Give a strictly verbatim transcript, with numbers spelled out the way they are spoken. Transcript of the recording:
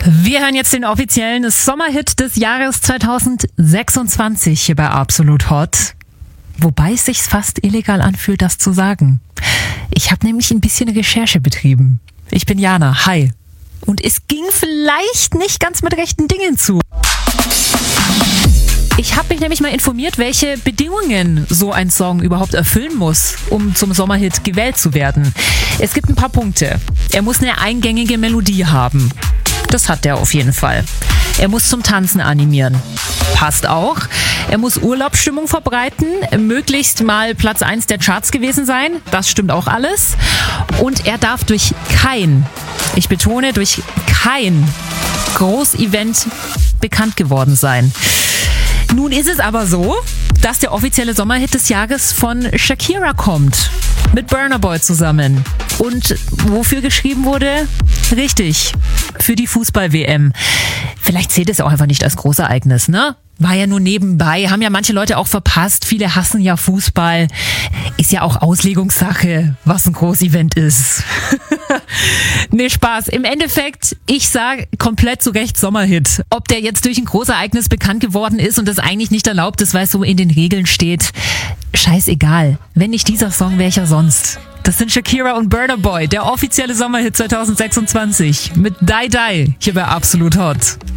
Wir hören jetzt den offiziellen Sommerhit des Jahres zwanzig sechsundzwanzig hier bei Absolut Hot. Wobei es sich fast illegal anfühlt, das zu sagen. Ich habe nämlich ein bisschen Recherche betrieben. Ich bin Jana, hi. Und es ging vielleicht nicht ganz mit rechten Dingen zu. Ich habe mich nämlich mal informiert, welche Bedingungen so ein Song überhaupt erfüllen muss, um zum Sommerhit gewählt zu werden. Es gibt ein paar Punkte. Er muss eine eingängige Melodie haben. Das hat er auf jeden Fall. Er muss zum Tanzen animieren. Passt auch. Er muss Urlaubsstimmung verbreiten, möglichst mal Platz eins der Charts gewesen sein. Das stimmt auch alles. Und er darf durch kein, ich betone, durch kein Großevent bekannt geworden sein. Nun ist es aber so, dass der offizielle Sommerhit des Jahres von Shakira kommt. Mit Burna Boy zusammen. Und wofür geschrieben wurde? Richtig, für die Fußball-W M. Vielleicht zählt es auch einfach nicht als Großereignis, ne? War ja nur nebenbei, haben ja manche Leute auch verpasst. Viele hassen ja Fußball. Ist ja auch Auslegungssache, was ein Großevent ist. Nee, Spaß. Im Endeffekt, ich sage komplett zu Recht Sommerhit. Ob der jetzt durch ein Großereignis bekannt geworden ist und das eigentlich nicht erlaubt ist, weil es so in den Regeln steht, scheißegal. Wenn nicht dieser Song, welcher sonst? Das sind Shakira und Burna Boy, der offizielle Sommerhit zwanzig sechsundzwanzig mit Die Die hier bei Absolut Hot.